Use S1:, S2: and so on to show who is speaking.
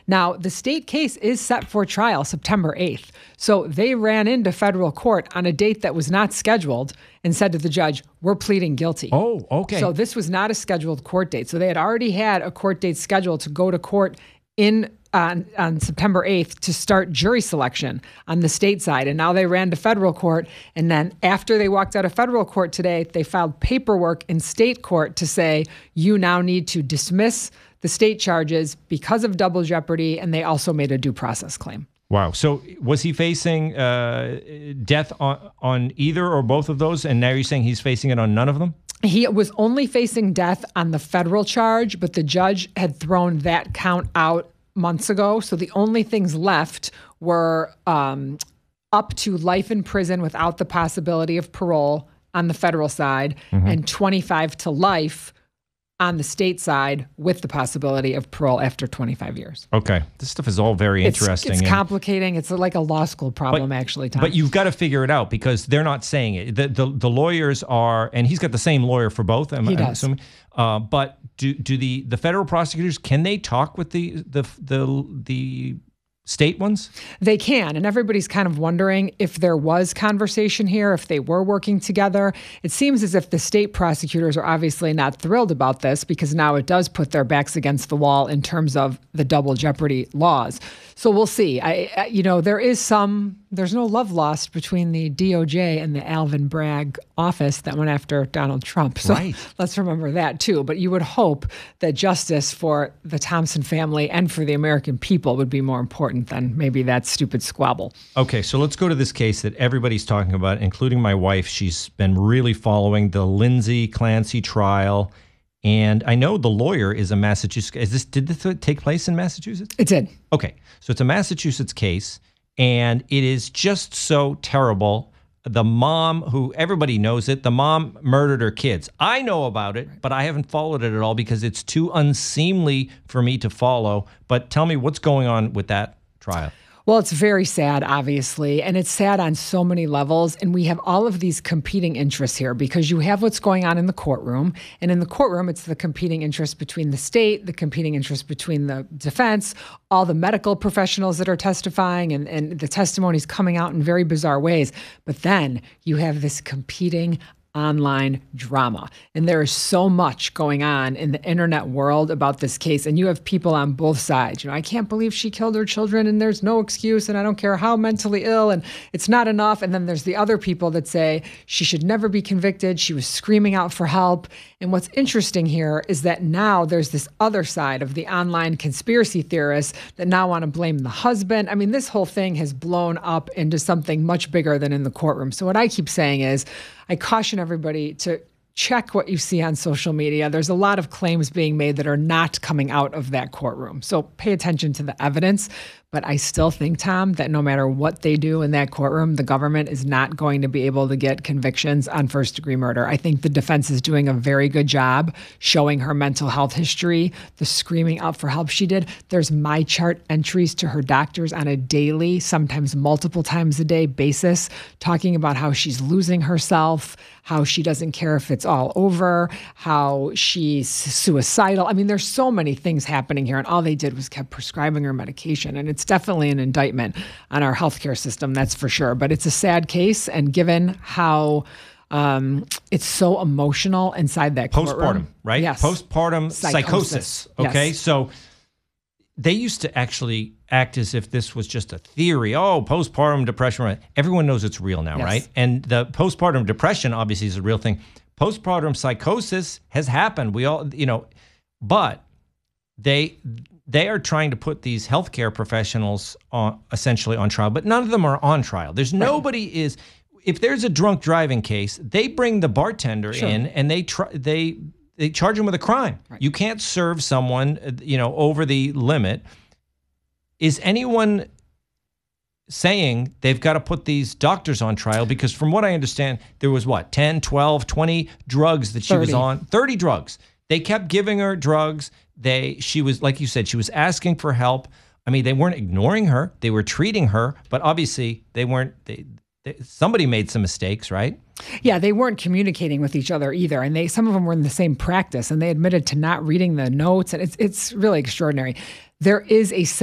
S1: Now, the state case is set for trial September 8th. So they ran into federal court on a date that was not scheduled and said to the judge, we're pleading guilty.
S2: Oh, okay.
S1: So this was not a scheduled court date. So they had already had a court date scheduled to go to court on September 8th to start jury selection on the state side. And now they ran to federal court. And then after they walked out of federal court today, they filed paperwork in state court to say, you now need to dismiss the state charges because of double jeopardy. And they also made a due process claim.
S2: Wow. So was he facing death on either or both of those? And now you're saying he's facing it on none of them?
S1: He was only facing death on the federal charge, but the judge had thrown that count out months ago. So the only things left were up to life in prison without the possibility of parole on the federal side, and 25 to life on the state side with the possibility of parole after 25 years.
S2: Okay. This stuff is all very interesting.
S1: It's complicating. It's like a law school problem, actually, Tom.
S2: But you've got to figure it out because they're not saying it. The lawyers are, and he's got the same lawyer for both, I'm assuming. But do the federal prosecutors, can they talk with the state ones?
S1: They can, and everybody's kind of wondering if there was conversation here, if they were working together. It seems as if the state prosecutors are obviously not thrilled about this because now it does put their backs against the wall in terms of the double jeopardy laws. So we'll see. There's no love lost between the DOJ and the Alvin Bragg office that went after Donald Trump. So let's remember that too. But you would hope that justice for the Thompson family and for the American people would be more important than maybe that stupid squabble.
S2: Okay, so let's go to this case that everybody's talking about, including my wife. She's been really following the Lindsay Clancy trial. And I know the lawyer is a Massachusetts. Did this take place in Massachusetts?
S1: It did.
S2: Okay, so it's a Massachusetts case. And it is just so terrible. The mom, who everybody knows it, the mom murdered her kids. I know about it, but I haven't followed it at all because it's too unseemly for me to follow. But tell me what's going on with that trial.
S1: Well, it's very sad, obviously, and it's sad on so many levels. And we have all of these competing interests here because you have what's going on in the courtroom. And in the courtroom, it's the competing interests between the state, the competing interests between the defense, all the medical professionals that are testifying, and the testimonies coming out in very bizarre ways. But then you have this competing online drama. And there is so much going on in the internet world about this case. And you have people on both sides. I can't believe she killed her children and there's no excuse and I don't care how mentally ill and it's not enough. And then there's the other people that say she should never be convicted. She was screaming out for help. And what's interesting here is that now there's this other side of the online conspiracy theorists that now want to blame the husband. I mean, this whole thing has blown up into something much bigger than in the courtroom. So what I keep saying is, I caution everybody to check what you see on social media. There's a lot of claims being made that are not coming out of that courtroom. So pay attention to the evidence. But I still think, Tom, that no matter what they do in that courtroom, the government is not going to be able to get convictions on first-degree murder. I think the defense is doing a very good job showing her mental health history, the screaming out for help she did. There's MyChart entries to her doctors on a daily, sometimes multiple times a day basis, talking about how she's losing herself, how she doesn't care if it's all over, how she's suicidal. I mean, there's so many things happening here, and all they did was kept prescribing her medication. And it's definitely an indictment on our healthcare system, that's for sure. But it's a sad case, and given how it's so emotional inside that courtroom.
S2: Postpartum, right?
S1: Yes.
S2: Postpartum psychosis. Okay,
S1: yes.
S2: So they used to actually act as if this was just a theory. Oh, postpartum depression. Everyone knows it's real now,
S1: yes.
S2: right? And the postpartum depression obviously is a real thing. Postpartum psychosis has happened. We all, but they are trying to put these healthcare professionals essentially on trial, but none of them are on trial. There's nobody is. If there's a drunk driving case, they bring the bartender in and they charge him with a crime. Right. You can't serve someone, over the limit. Is anyone saying they've got to put these doctors on trial? Because from what I understand, there was 10, 12, 20 drugs that she was on. 30 drugs. They kept giving her drugs. She was, like you said, she was asking for help. I mean, they weren't ignoring her. They were treating her, but obviously they weren't. Somebody made some mistakes, right?
S1: Yeah, they weren't communicating with each other either. And some of them were in the same practice, and they admitted to not reading the notes. And it's really extraordinary. There is a